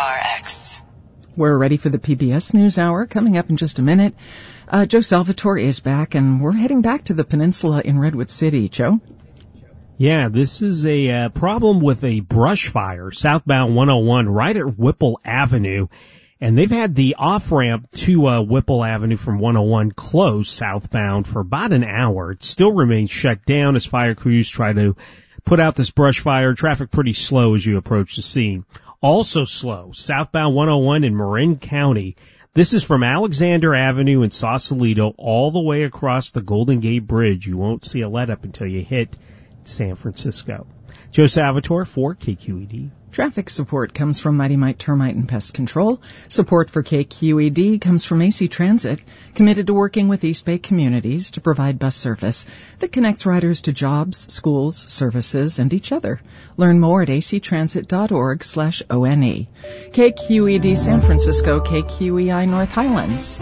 PRX. We're ready for the PBS NewsHour. Coming up in just a minute, Joe Salvatore is back, and we're heading back to the peninsula in Redwood City. Joe? Yeah, this is a problem with a brush fire southbound 101 right at Whipple Avenue. And they've had the off-ramp to Whipple Avenue from 101 closed southbound for about an hour. It still remains shut down as fire crews try to put out this brush fire. Traffic pretty slow as you approach the scene. Also slow, southbound 101 in Marin County. This is from Alexander Avenue in Sausalito all the way across the Golden Gate Bridge. You won't see a let-up until you hit San Francisco. Joe Salvatore for KQED. Traffic support comes from Mighty Mite Termite and Pest Control. Support for KQED comes from AC Transit, committed to working with East Bay communities to provide bus service that connects riders to jobs, schools, services, and each other. Learn more at actransit.org/ONE. KQED San Francisco, KQEI North Highlands.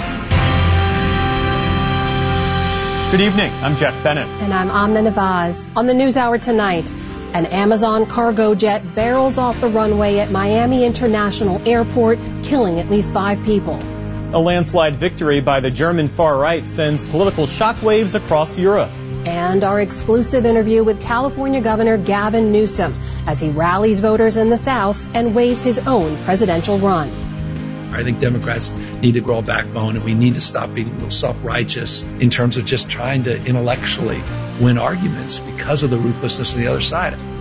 Good evening. I'm Jeff Bennett. And I'm Amna Nawaz. On the NewsHour tonight, an Amazon cargo jet barrels off the runway at Miami International Airport, killing at least 5 people. A landslide victory by the German far right sends political shockwaves across Europe. And our exclusive interview with California Governor Gavin Newsom as he rallies voters in the South and weighs his own presidential run. I think Democrats need to grow a backbone, and we need to stop being a little self-righteous in terms of just trying to intellectually win arguments because of the ruthlessness of the other side.